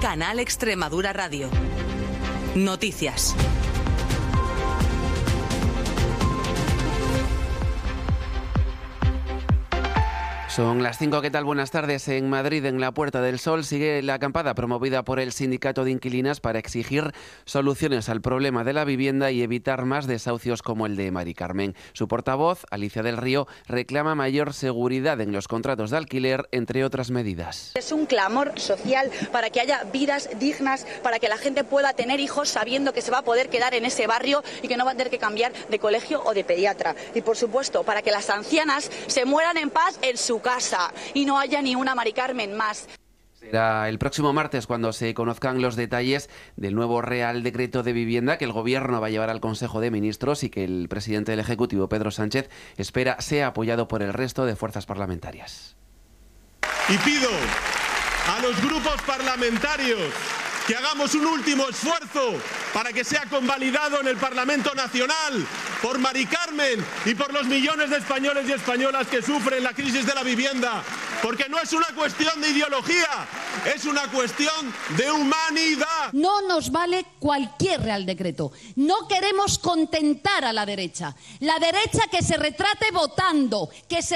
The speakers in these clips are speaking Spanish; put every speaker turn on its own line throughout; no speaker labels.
Canal Extremadura Radio. Noticias.
Son las 5, ¿qué tal? Buenas tardes. En Madrid, en la Puerta del Sol, sigue la acampada promovida por el Sindicato de Inquilinas para exigir soluciones al problema de la vivienda y evitar más desahucios como el de Mari Carmen. Su portavoz, Alicia del Río, reclama mayor seguridad en los contratos de alquiler, entre otras medidas.
Es un clamor social para que haya vidas dignas, para que la gente pueda tener hijos sabiendo que se va a poder quedar en ese barrio y que no va a tener que cambiar de colegio o de pediatra. Y por supuesto, para que las ancianas se mueran en paz en su casa y no haya ni una Mari Carmen más.
Será el próximo martes cuando se conozcan los detalles del nuevo Real Decreto de Vivienda que el Gobierno va a llevar al Consejo de Ministros y que el presidente del Ejecutivo, Pedro Sánchez, espera sea apoyado por el resto de fuerzas parlamentarias.
Y pido a los grupos parlamentarios que hagamos un último esfuerzo para que sea convalidado en el Parlamento Nacional por Mari Carmen y por los millones de españoles y españolas que sufren la crisis de la vivienda, porque no es una cuestión de ideología, es una cuestión de humanidad.
No nos vale cualquier Real Decreto. No queremos contentar a la derecha. La derecha que se retrate votando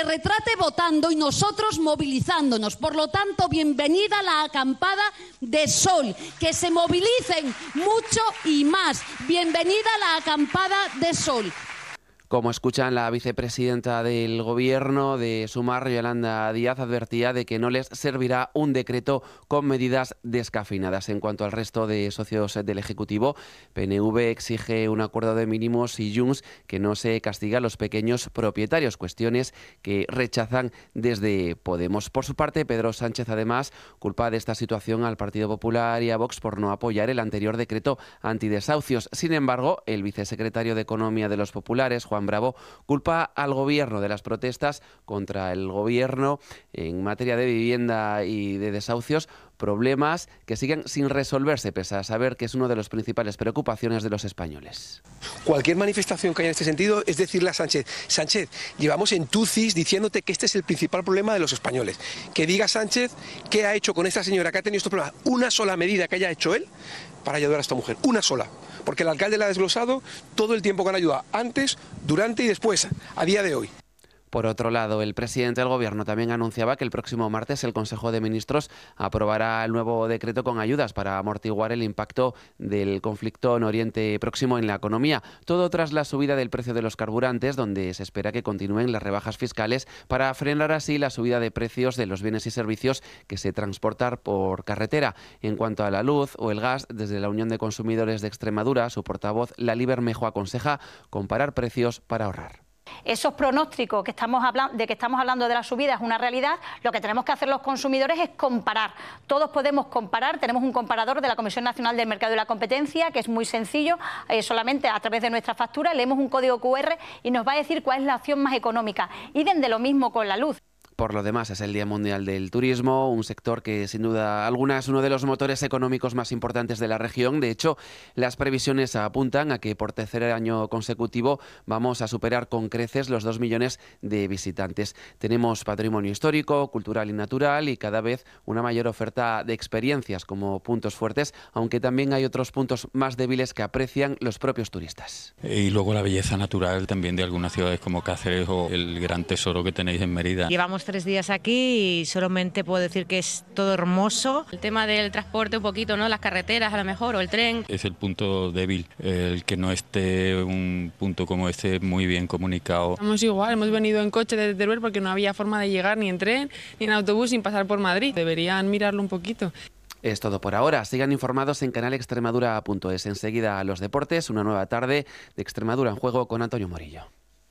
y nosotros movilizándonos. Por lo tanto, bienvenida la acampada de Sol. Que se movilicen mucho y más. Bienvenida la acampada de Sol.
Como escuchan, la vicepresidenta del Gobierno de Sumar, Yolanda Díaz, advertía de que no les servirá un decreto con medidas descafeinadas. En cuanto al resto de socios del Ejecutivo, PNV exige un acuerdo de mínimos y Junts que no se castiga a los pequeños propietarios, cuestiones que rechazan desde Podemos. Por su parte, Pedro Sánchez, además, culpa de esta situación al Partido Popular y a Vox por no apoyar el anterior decreto antidesahucios. Sin embargo, el vicesecretario de Economía de los Populares, Juan Bravo, culpa al Gobierno de las protestas contra el Gobierno en materia de vivienda y de desahucios, problemas que siguen sin resolverse, pese a saber que es una de las principales preocupaciones de los españoles.
Cualquier manifestación que haya en este sentido es decirle a Sánchez: Sánchez, llevamos en TUCIS diciéndote que este es el principal problema de los españoles. Que diga Sánchez qué ha hecho con esta señora que ha tenido estos problemas. Una sola medida que haya hecho él para ayudar a esta mujer, una sola. Porque el alcalde la ha desglosado todo el tiempo que han ayudado, antes, durante y después, a día de hoy.
Por otro lado, el presidente del Gobierno también anunciaba que el próximo martes el Consejo de Ministros aprobará el nuevo decreto con ayudas para amortiguar el impacto del conflicto en Oriente Próximo en la economía. Todo tras la subida del precio de los carburantes, donde se espera que continúen las rebajas fiscales para frenar así la subida de precios de los bienes y servicios que se transportan por carretera. En cuanto a la luz o el gas, desde la Unión de Consumidores de Extremadura, su portavoz, Lali Bermejo, aconseja comparar precios para ahorrar.
Esos pronósticos que estamos hablando de la subida es una realidad. Lo que tenemos que hacer los consumidores es comparar. Todos podemos comparar. Tenemos un comparador de la Comisión Nacional del Mercado y la Competencia que es muy sencillo. Solamente a través de nuestra factura leemos un código QR y nos va a decir cuál es la opción más económica. Y de lo mismo con la luz.
Por lo demás, es el Día Mundial del Turismo, un sector que sin duda alguna es uno de los motores económicos más importantes de la región. De hecho, las previsiones apuntan a que por tercer año consecutivo vamos a superar con creces los 2 millones de visitantes. Tenemos patrimonio histórico, cultural y natural y cada vez una mayor oferta de experiencias como puntos fuertes, aunque también hay otros puntos más débiles que aprecian los propios turistas.
Y luego la belleza natural también de algunas ciudades como Cáceres o el gran tesoro que tenéis en Mérida.
Llevamos 3 días aquí y solamente puedo decir que es todo hermoso. El tema del transporte un poquito, ¿no? Las carreteras a lo mejor o el tren.
Es el punto débil, el que no esté un punto como este muy bien comunicado.
Estamos igual, hemos venido en coche desde Teruel porque no había forma de llegar ni en tren ni en autobús sin pasar por Madrid. Deberían mirarlo un poquito.
Es todo por ahora. Sigan informados en canalextremadura.es. Enseguida a los deportes, una nueva tarde de Extremadura en Juego con Antonio Morillo.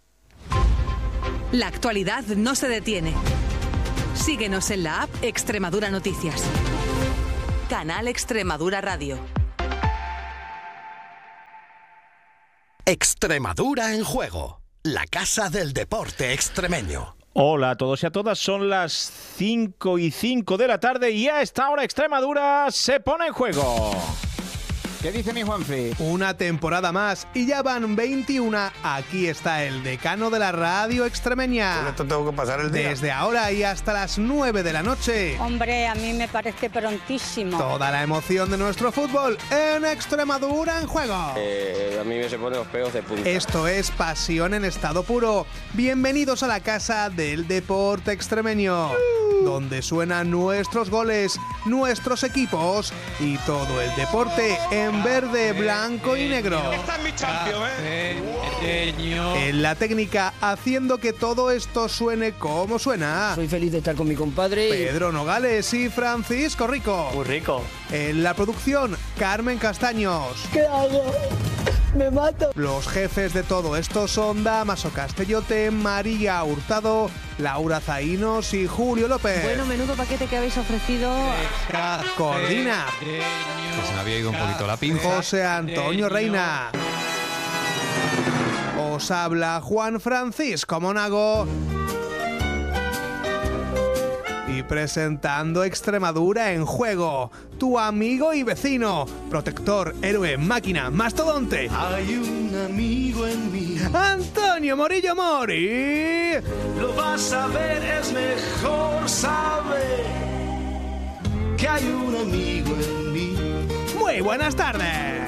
La actualidad no se detiene. Síguenos en la app Extremadura Noticias. Canal Extremadura Radio.
Extremadura en Juego, la casa del deporte extremeño.
Hola a todos y a todas, son las 5:05 de la tarde y a esta hora Extremadura se pone en juego.
¿Qué dice mi Juanfri?
Una temporada más y ya van 21. Aquí está el decano de la radio extremeña.
Con esto tengo que pasar el día.
Desde ahora y hasta las 9 de la noche.
Hombre, a mí me parece prontísimo.
Toda la emoción de nuestro fútbol en Extremadura en juego.
A mí me se ponen los pelos de punta.
Esto es pasión en estado puro. Bienvenidos a la casa del deporte extremeño, donde suenan nuestros goles, nuestros equipos y todo el deporte en verde, blanco y negro.
Esta es mi Champions,
En la técnica, haciendo que todo esto suene como suena.
Soy feliz de estar con mi compadre.
Pedro Nogales y Francisco Rico.
Muy rico.
En la producción, Carmen Castaños.
¿Qué hago? Me mato.
Los jefes de todo esto son Damaso Castellote, María Hurtado, Laura Zaínos y Julio López.
Bueno, menudo paquete que habéis ofrecido.
Coordina.
Que se me había ido un poquito la pinza.
José Antonio Reina. Os habla Juan Francisco Monago. Y presentando Extremadura en juego, tu amigo y vecino, protector, héroe, máquina, mastodonte.
Hay un amigo en mí.
Antonio Morillo Mori.
Lo vas a ver, es mejor saber que hay un amigo en mí.
Muy buenas tardes.